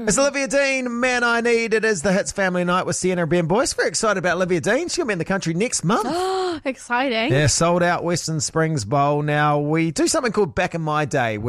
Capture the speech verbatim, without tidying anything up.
It's Olivia Dean, Man I Need. It is the Hits Family Night with Sienna and Ben Boyce. Very excited about Olivia Dean. She'll be in the country next month. Exciting. Yeah, sold out Western Springs Bowl. Now, we do something called Back in My Day,